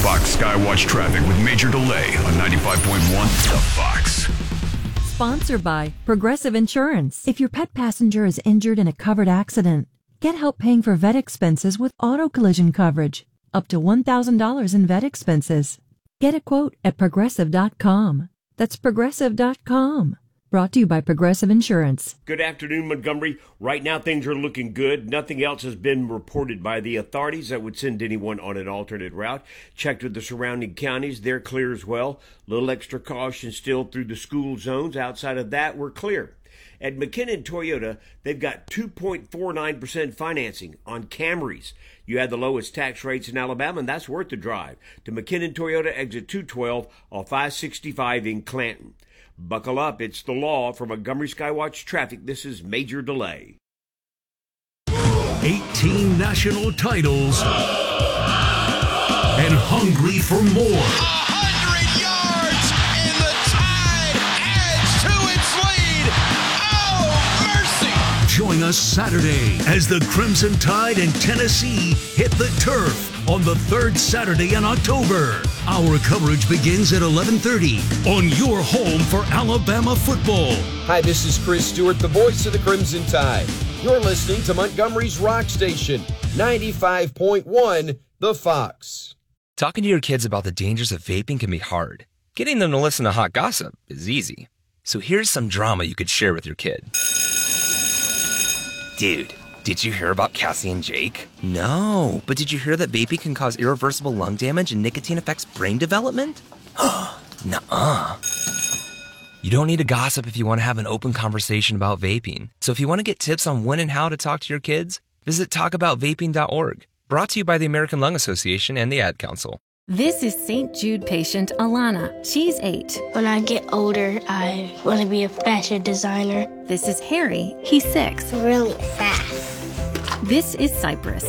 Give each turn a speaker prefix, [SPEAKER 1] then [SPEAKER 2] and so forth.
[SPEAKER 1] Fox Skywatch traffic with major delay on 95.1 The Fox.
[SPEAKER 2] Sponsored by Progressive Insurance. If your pet passenger is injured in a covered accident, get help paying for vet expenses with auto collision coverage. Up to $1,000 in vet expenses. Get a quote at Progressive.com. That's Progressive.com. Brought to you by Progressive Insurance.
[SPEAKER 3] Good afternoon, Montgomery. Right now, things are looking good. Nothing else has been reported by the authorities that would send anyone on an alternate route. Checked with the surrounding counties. They're clear as well. Little extra caution still through the school zones. Outside of that, we're clear. At McKinnon Toyota, they've got 2.49% financing on Camrys. You had the lowest tax rates in Alabama, and that's worth the drive. To McKinnon Toyota, exit 212 off I-65 in Clanton. Buckle up, it's the law. For Montgomery Skywatch Traffic, this is Major Delay.
[SPEAKER 4] 18 national titles and hungry for more.
[SPEAKER 5] 100 yards, and the Tide adds to its lead. Oh, mercy!
[SPEAKER 4] Join us Saturday as the Crimson Tide and Tennessee hit the turf on the third Saturday in October. Our coverage begins at 11:30 on your home for Alabama football.
[SPEAKER 6] Hi, this is Chris Stewart, the voice of the Crimson Tide. You're listening to Montgomery's Rock Station, 95.1 The Fox.
[SPEAKER 7] Talking to your kids about the dangers of vaping can be hard. Getting them to listen to hot gossip is easy. So here's some drama you could share with your kid. Dude, did you hear about Cassie and Jake? No, but did you hear that vaping can cause irreversible lung damage and nicotine affects brain development? Nuh-uh. You don't need to gossip if you want to have an open conversation about vaping. So if you want to get tips on when and how to talk to your kids, visit talkaboutvaping.org. Brought to you by the American Lung Association and the Ad Council.
[SPEAKER 8] This is St. Jude patient Alana. She's 8.
[SPEAKER 9] When I get older, I want to be a fashion designer.
[SPEAKER 8] This is Harry. He's 6.
[SPEAKER 9] Really fast.
[SPEAKER 8] This is Cypress.